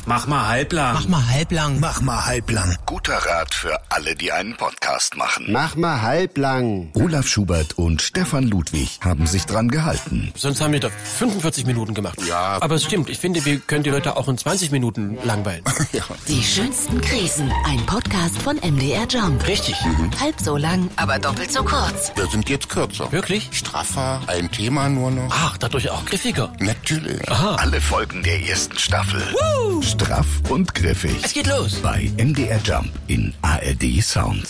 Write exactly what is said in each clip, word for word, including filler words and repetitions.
Mach mal halblang. Mach mal halblang. Mach mal halblang. Guter Rat für alle, die einen Podcast machen. Mach mal halblang. Olaf Schubert und Stefan Ludwig haben sich dran gehalten. Sonst haben wir da fünfundvierzig Minuten gemacht. Ja. Aber es stimmt, ich finde, wir können die Leute auch in zwanzig Minuten langweilen. Ja. Die schönsten Krisen. Ein Podcast von M D R Jump. Richtig. Mhm. Halb so lang, aber doppelt so kurz. Wir sind jetzt kürzer. Wirklich? Straffer, ein Thema nur noch. Ach, dadurch auch griffiger. Natürlich. Aha. Alle Folgen der ersten Staffel. Woo! Straff und griffig. Es geht los. Bei M D R Jump in A R D Sounds.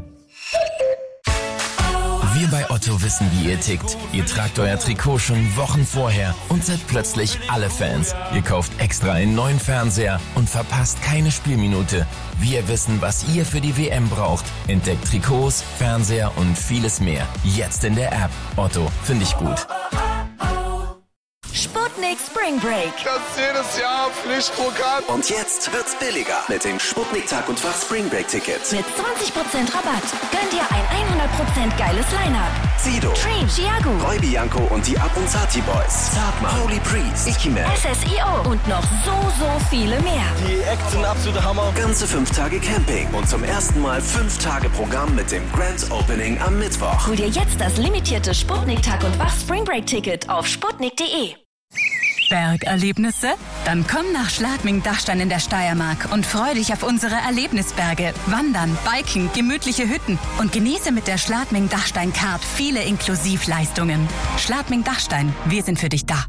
Wir bei Otto wissen, wie ihr tickt. Ihr tragt euer Trikot schon Wochen vorher und seid plötzlich alle Fans. Ihr kauft extra einen neuen Fernseher und verpasst keine Spielminute. Wir wissen, was ihr für die W M braucht. Entdeckt Trikots, Fernseher und vieles mehr. Jetzt in der App. Otto, finde ich gut. Sputnik Spring Break. Das ist jedes Jahr Pflichtprogramm. Und jetzt wird's billiger mit dem Sputnik Tag und Fach Spring Break Ticket. Mit zwanzig Prozent Rabatt. Gönn dir ein hundert Prozent geiles Line-Up. Sido, Dream, Chiago, Roy Bianco und die Ab- und Zati Boys. Zartmann, Holy Priest, Ikiman, S S I O und noch so, so viele mehr. Die Acts sind absolute Hammer. Ganze fünf Tage Camping und zum ersten Mal fünf Tage Programm mit dem Grand Opening am Mittwoch. Hol dir jetzt das limitierte Sputnik Tag und Fach Spring Break Ticket auf sputnik punkt de. Bergerlebnisse? Dann komm nach Schladming-Dachstein in der Steiermark und freu dich auf unsere Erlebnisberge. Wandern, Biken, gemütliche Hütten und genieße mit der Schladming-Dachstein-Card viele Inklusivleistungen. Schladming-Dachstein, wir sind für dich da.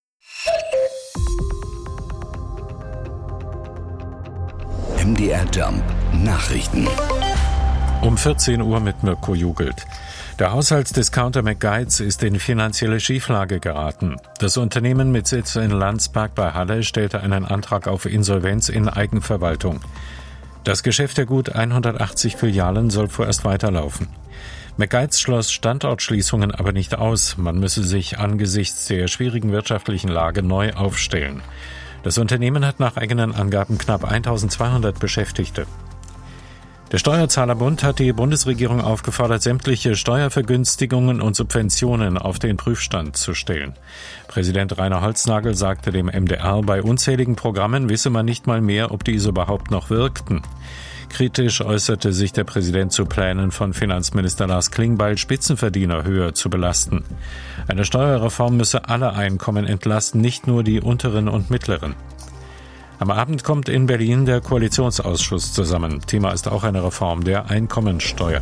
M D R Jump Nachrichten. Um vierzehn Uhr mit Mirko Jugelt. Der Haushaltsdiscounter McGuides ist in finanzielle Schieflage geraten. Das Unternehmen mit Sitz in Landsberg bei Halle stellte einen Antrag auf Insolvenz in Eigenverwaltung. Das Geschäft der gut hundertachtzig Filialen soll vorerst weiterlaufen. McGuides schloss Standortschließungen aber nicht aus. Man müsse sich angesichts der schwierigen wirtschaftlichen Lage neu aufstellen. Das Unternehmen hat nach eigenen Angaben knapp eintausendzweihundert Beschäftigte. Der Steuerzahlerbund hat die Bundesregierung aufgefordert, sämtliche Steuervergünstigungen und Subventionen auf den Prüfstand zu stellen. Präsident Rainer Holznagel sagte dem M D R, bei unzähligen Programmen wisse man nicht mal mehr, ob diese überhaupt noch wirkten. Kritisch äußerte sich der Präsident zu Plänen von Finanzminister Lars Klingbeil, Spitzenverdiener höher zu belasten. Eine Steuerreform müsse alle Einkommen entlasten, nicht nur die unteren und mittleren. Am Abend kommt in Berlin der Koalitionsausschuss zusammen. Thema ist auch eine Reform der Einkommensteuer.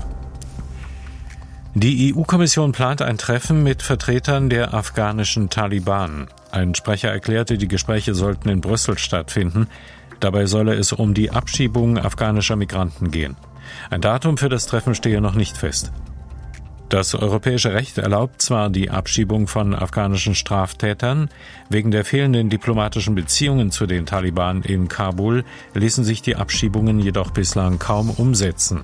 Die E U-Kommission plant ein Treffen mit Vertretern der afghanischen Taliban. Ein Sprecher erklärte, die Gespräche sollten in Brüssel stattfinden. Dabei solle es um die Abschiebung afghanischer Migranten gehen. Ein Datum für das Treffen stehe noch nicht fest. Das europäische Recht erlaubt zwar die Abschiebung von afghanischen Straftätern, wegen der fehlenden diplomatischen Beziehungen zu den Taliban in Kabul ließen sich die Abschiebungen jedoch bislang kaum umsetzen.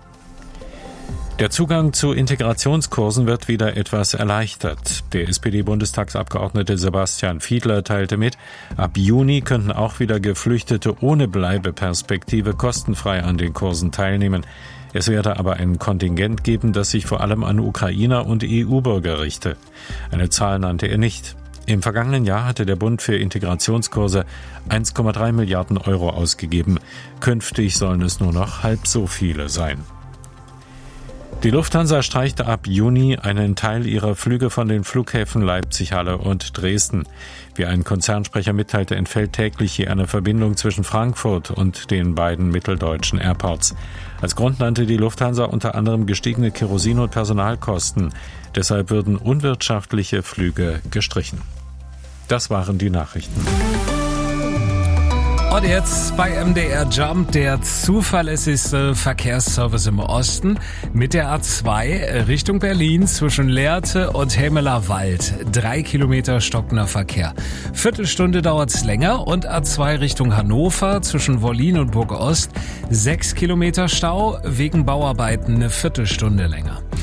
Der Zugang zu Integrationskursen wird wieder etwas erleichtert. Der S P D-Bundestagsabgeordnete Sebastian Fiedler teilte mit, ab Juni könnten auch wieder Geflüchtete ohne Bleibeperspektive kostenfrei an den Kursen teilnehmen. Es werde aber ein Kontingent geben, das sich vor allem an Ukrainer und E U-Bürger richte. Eine Zahl nannte er nicht. Im vergangenen Jahr hatte der Bund für Integrationskurse eins Komma drei Milliarden Euro ausgegeben. Künftig sollen es nur noch halb so viele sein. Die Lufthansa streichte ab Juni einen Teil ihrer Flüge von den Flughäfen Leipzig, Halle und Dresden. Wie ein Konzernsprecher mitteilte, entfällt täglich je eine Verbindung zwischen Frankfurt und den beiden mitteldeutschen Airports. Als Grund nannte die Lufthansa unter anderem gestiegene Kerosin- und Personalkosten. Deshalb würden unwirtschaftliche Flüge gestrichen. Das waren die Nachrichten. Und jetzt bei M D R Jump der zuverlässigste Verkehrsservice im Osten mit der A zwei Richtung Berlin zwischen Lehrte und Helmeler Wald. Drei Kilometer stockender Verkehr. Viertelstunde dauert's länger und A zwei Richtung Hannover zwischen Wollin und Burg Ost. Sechs Kilometer Stau, wegen Bauarbeiten eine Viertelstunde länger.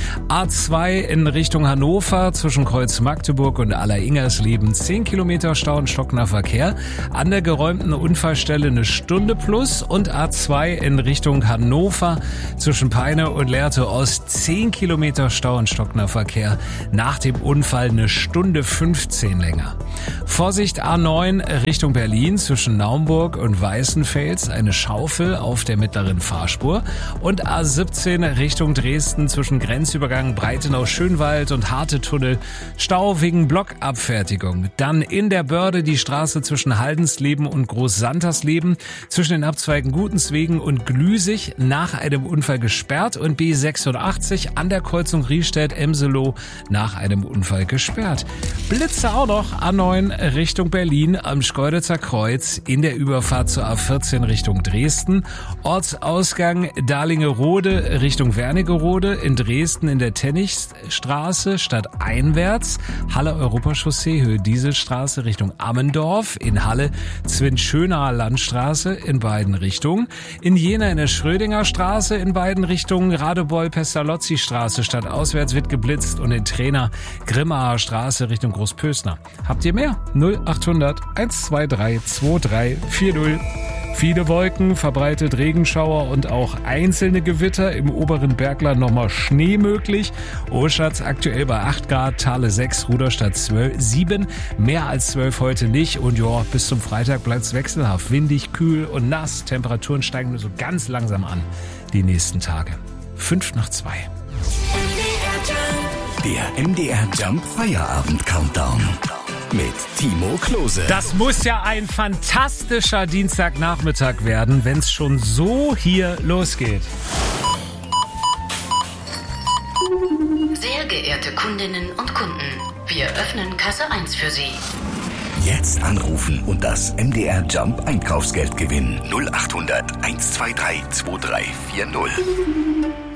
A zwei in Richtung Hannover zwischen Kreuz Magdeburg und Aller-Ingersleben zehn Kilometer Stau und stockender Verkehr. An der geräumten Unfallstelle eine Stunde plus und A zwei in Richtung Hannover zwischen Peine und Lehrte Ost zehn Kilometer Stau und stockender Verkehr. Nach dem Unfall eine Stunde fünfzehn länger. Vorsicht A neun Richtung Berlin zwischen Naumburg und Weißenfels eine Schaufel auf der mittleren Fahrspur und A siebzehn Richtung Dresden zwischen Grenzübergang Breitenau-Schönwald und Hartetunnel Stau wegen Blockabfertigung. Dann in der Börde die Straße zwischen Haldensleben und Großsantersleben zwischen den Abzweigen Gutenswegen und Glüsig nach einem Unfall gesperrt und B sechsundachtzig an der Kreuzung Riestedt-Emselow nach einem Unfall gesperrt. Blitze auch noch A neun Richtung Berlin am Schkeuditzer Kreuz in der Überfahrt zur A vierzehn Richtung Dresden. Ortsausgang Dahlingerode Richtung Wernigerode in Dresden in der Tennichstraße stadteinwärts. Halle Europachaussee Höhe Dieselstraße Richtung Ammendorf. In Halle Zwinschönaer Landstraße in beiden Richtungen. In Jena in der Schrödinger Straße in beiden Richtungen. Radebeul Pestalozzi Straße stadtauswärts wird geblitzt und in Trainer Grimmaer Straße Richtung Großpösner. Habt ihr mehr? null achthundert eins zwei drei zwei drei vier null. Viele Wolken, verbreitet Regenschauer und auch einzelne Gewitter. Im oberen Bergland nochmal Schnee möglich. Oschatz aktuell bei acht Grad, Thale sechs, Ruderstadt zwölf, sieben. Mehr als zwölf heute nicht. Und ja, bis zum Freitag bleibt's wechselhaft. Windig, kühl und nass. Temperaturen steigen nur so ganz langsam an die nächsten Tage. Fünf nach zwei. Der M D R Jump Feierabend Countdown. Mit Timo Klose. Das muss ja ein fantastischer Dienstagnachmittag werden, wenn es schon so hier losgeht. Sehr geehrte Kundinnen und Kunden, wir öffnen Kasse eins für Sie. Jetzt anrufen und das M D R Jump Einkaufsgeld gewinnen. null achthundert eins zwei drei zwei drei vier null.